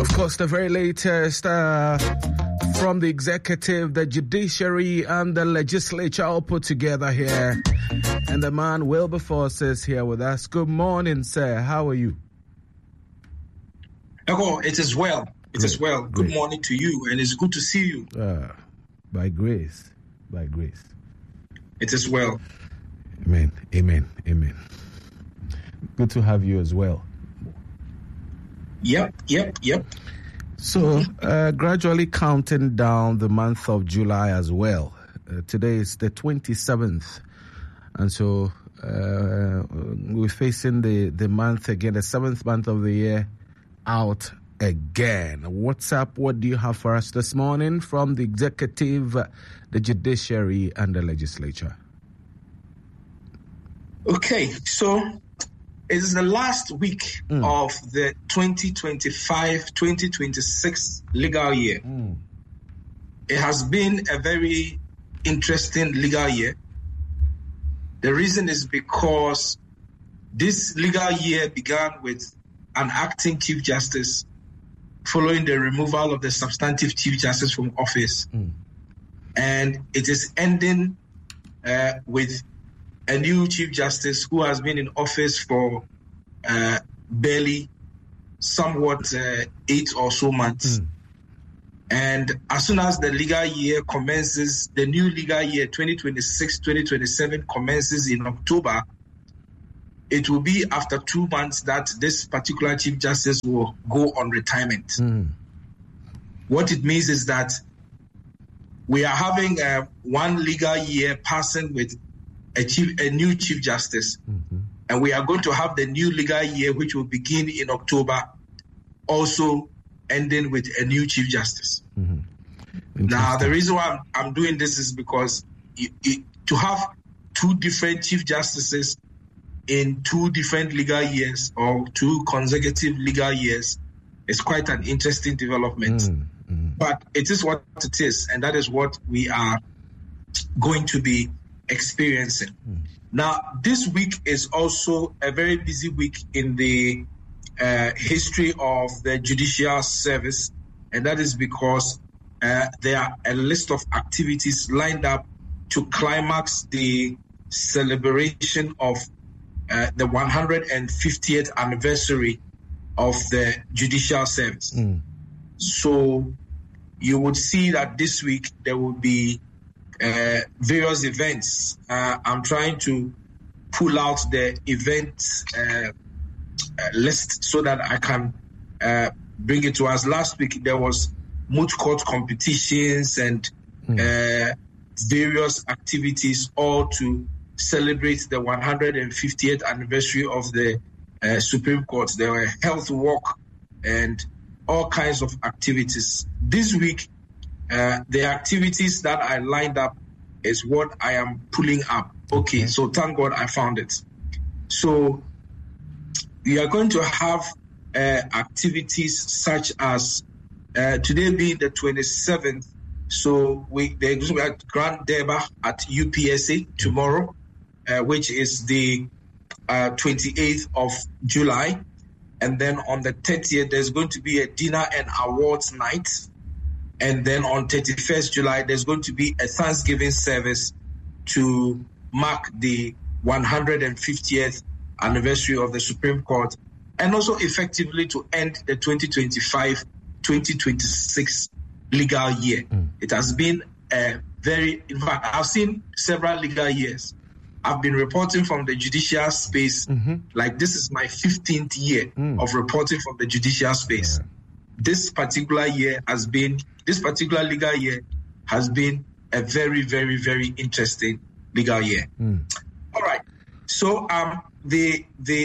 Of course, the very latest from the executive, the judiciary, and the legislature all put together here. And the man Wilberforce is here with us. Good morning, sir. How are you? Oh, it is well. It is well. Good morning to you, and it's good to see you. By grace. By grace. It is well. Amen. Amen. Amen. Good to have you as well. Yep. So, gradually counting down the month of July as well. Today is the 27th. And so, we're facing the month again, the 7th month of the year out again. What's up? What do you have for us this morning from the executive, the judiciary, and the legislature? Okay, so it is the last week of the 2025-2026 legal year. It has been a very interesting legal year. The reason is because this legal year began with an acting Chief Justice following the removal of the substantive Chief Justice from office. And it is ending with a new Chief Justice who has been in office for barely somewhat 8 or so months. And as soon as the legal year commences, the new legal year 2026-2027 commences in October, it will be after 2 months that this particular Chief Justice will go on retirement. What it means is that we are having one legal year passing with a new Chief Justice. And we are going to have the new legal year, which will begin in October, also ending with a new Chief Justice. Now, the reason why I'm doing this is because to have 2 different Chief Justices in 2 different legal years or 2 consecutive legal years is quite an interesting development. But it is what it is, and that is what we are going to be experiencing. Now, this week is also a very busy week in the history of the judicial service, and that is because there are a list of activities lined up to climax the celebration of the 150th anniversary of the judicial service. So you would see that this week there will be various events. I'm trying to pull out the event list so that I can bring it to us. Last week there was moot court competitions and various activities, all to celebrate the 150th anniversary of the Supreme Court. There were health walk and all kinds of activities. This week, the activities that I lined up is what I am pulling up. Okay, so thank God I found it. So we are going to have activities such as today being the 27th. So there's going to be a Grand Deba at UPSA tomorrow, which is the 28th of July. And then on the 30th, there's going to be a dinner and awards night. And then on 31st July, there's going to be a Thanksgiving service to mark the 150th anniversary of the Supreme Court, and also effectively to end the 2025-2026 legal year. It has been in fact, I've seen several legal years. I've been reporting from the judicial space, like this is my 15th year of reporting from the judicial space. This particular legal year has been a very, very, very interesting legal year. All right. So the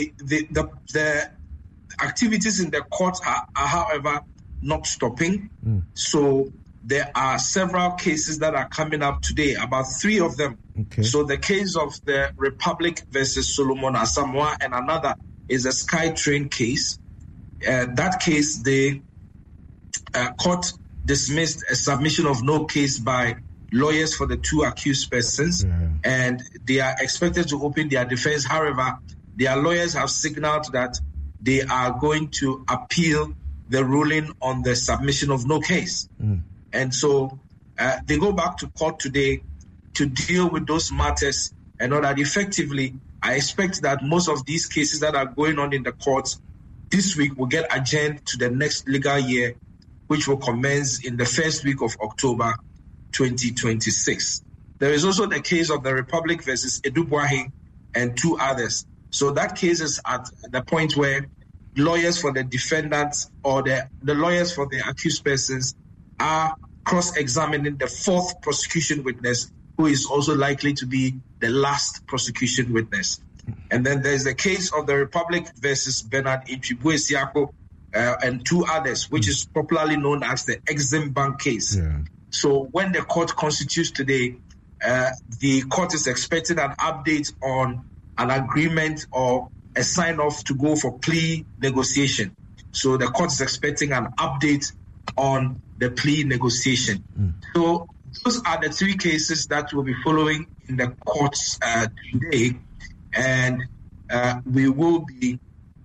activities in the court are however, not stopping. So there are several cases that are coming up today, about 3 of them. So the case of the Republic versus Solomon Asamoah, and another is a SkyTrain case. That case, the court dismissed a submission of no case by lawyers for the 2 accused persons, and they are expected to open their defense. However, their lawyers have signaled that they are going to appeal the ruling on the submission of no case. And so they go back to court today to deal with those matters, and all that. Effectively, I expect that most of these cases that are going on in the courts this week will get adjourned to the next legal year, which will commence in the first week of October 2026. There is also the case of the Republic versus Edubuahi and two others. So that case is at the point where lawyers for the defendants or the lawyers for the accused persons are cross-examining the fourth prosecution witness, who is also likely to be the last prosecution witness. And then there's the case of the Republic versus Bernard Ichibuesiako and two others, which is popularly known as the Exim Bank case. Yeah. So when the court constitutes today, the court is expecting an update on an agreement or a sign-off to go for plea negotiation. So the court is expecting an update on the plea negotiation. So those are the three cases that will be following in the courts today. And we will be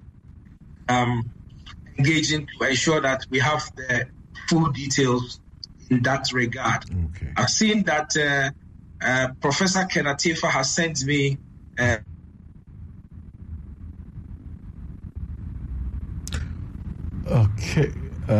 engaging to ensure that we have the full details in that regard. Okay. I've seen that Professor Kenatefa has sent me okay.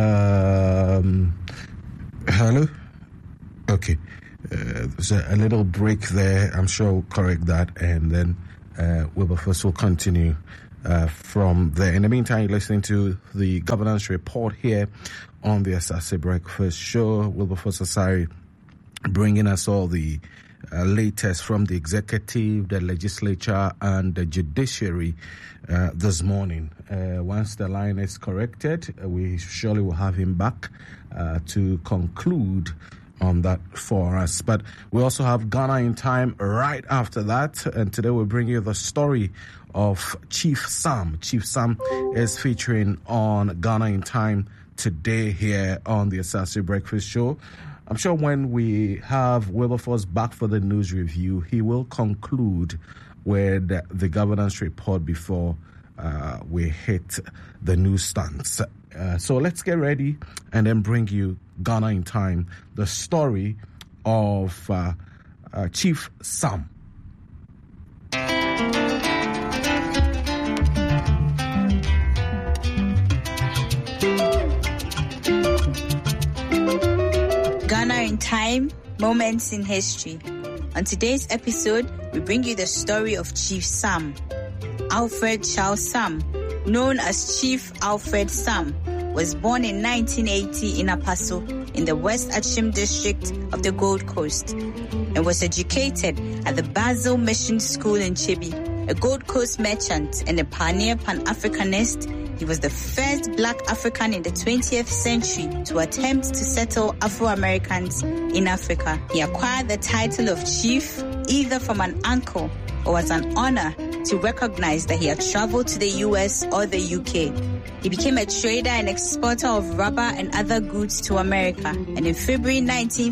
Hello? Okay. There's a little break there. I'm sure we'll correct that, and then Wilberforce will continue from there. In the meantime, you're listening to the governance report here on the Asase Breakfast Show. Wilberforce Asare bringing us all the latest from the executive, the legislature, and the judiciary this morning. Once the line is corrected, we surely will have him back to conclude on that for us. But we also have Ghana in Time right after that, and today we'll bring you the story of Chief Sam. Chief Sam is featuring on Ghana in Time today here on the Asase Breakfast Show. I'm sure when we have Wilberforce back for the news review, he will conclude with the governance report before we hit the newsstands. So let's get ready and then bring you Ghana in Time, the story of Chief Sam. Ghana in Time, Moments in History. On today's episode, we bring you the story of Chief Sam. Alfred Charles Sam, known as Chief Alfred Sam, was born in 1980 in Apaso in the West Achim district of the Gold Coast and was educated at the Basil Mission School in Chibi. A Gold Coast merchant and a pioneer Pan-Africanist, he was the first Black African in the 20th century to attempt to settle Afro-Americans in Africa. He acquired the title of chief either from an uncle or as an honor to recognize that he had traveled to the US or the UK. He became a trader and exporter of rubber and other goods to America, and in February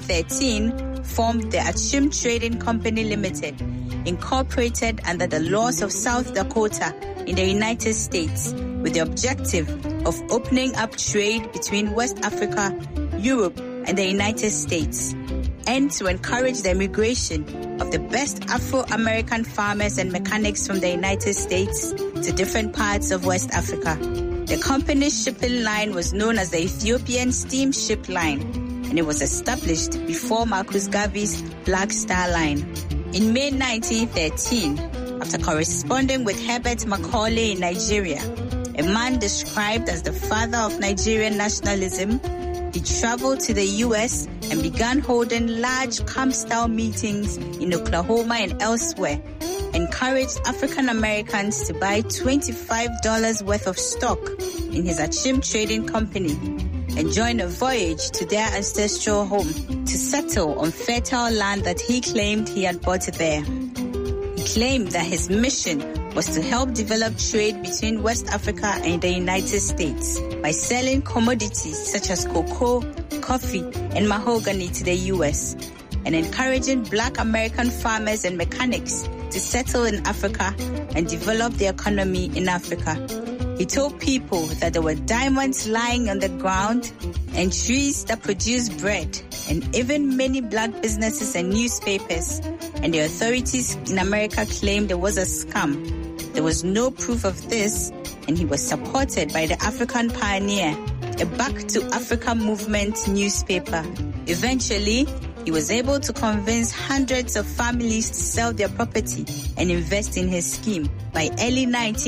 1913 formed the Achim Trading Company Limited, incorporated under the laws of South Dakota in the United States, with the objective of opening up trade between West Africa, Europe, and the United States, and to encourage the immigration of the best Afro-American farmers and mechanics from the United States to different parts of West Africa. The company's shipping line was known as the Ethiopian Steamship Line, and it was established before Marcus Garvey's Black Star Line. In May 1913, after corresponding with Herbert Macaulay in Nigeria, a man described as the father of Nigerian nationalism, he traveled to the U.S. and began holding large camp-style meetings in Oklahoma and elsewhere, encouraged African Americans to buy $25 worth of stock in his Achim Trading Company and join a voyage to their ancestral home to settle on fertile land that he claimed he had bought there. He claimed that his mission was to help develop trade between West Africa and the United States by selling commodities such as cocoa, coffee, and mahogany to the U.S., and encouraging Black American farmers and mechanics to settle in Africa and develop the economy in Africa. He told people that there were diamonds lying on the ground and trees that produced bread, and even many black businesses and newspapers. And the authorities in America claimed there was a scam. There was no proof of this, and he was supported by the African Pioneer, a Back to Africa movement newspaper. Eventually, he was able to convince hundreds of families to sell their property and invest in his scheme. By early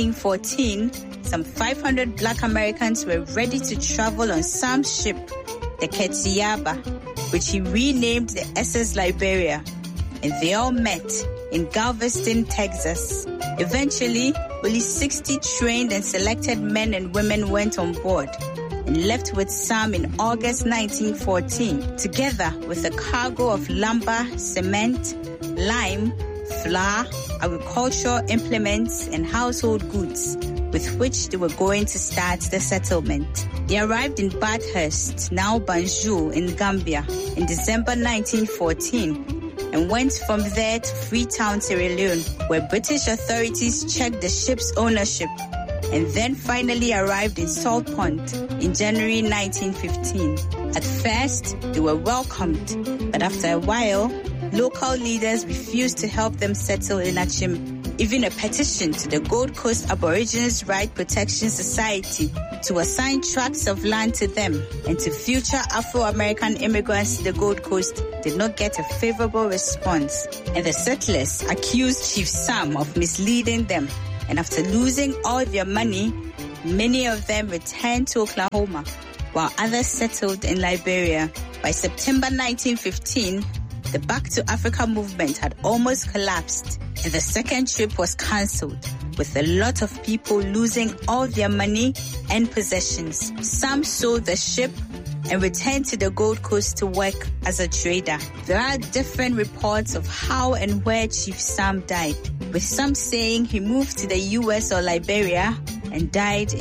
1914, some 500 black Americans were ready to travel on Sam's ship, the Ketiaba, which he renamed the SS Liberia, and they all met in Galveston, Texas. Eventually, only 60 trained and selected men and women went on board and left with Sam in August 1914, together with a cargo of lumber, cement, lime, flour, agricultural implements, and household goods, with which they were going to start the settlement. They arrived in Bathurst, now Banjul, in Gambia, in December 1914, and went from there to Freetown, Sierra Leone, where British authorities checked the ship's ownership, and then finally arrived in Salt Pond in January 1915. At first, they were welcomed, but after a while, local leaders refused to help them settle in Achim. Even a petition to the Gold Coast Aborigines Right Protection Society to assign tracts of land to them and to future Afro-American immigrants to the Gold Coast did not get a favorable response. And the settlers accused Chief Sam of misleading them. And after losing all their money, many of them returned to Oklahoma, while others settled in Liberia. By September 1915, the Back to Africa movement had almost collapsed, and the second trip was cancelled, with a lot of people losing all their money and possessions. Sam sold the ship and returned to the Gold Coast to work as a trader. There are different reports of how and where Chief Sam died, with some saying he moved to the US or Liberia and died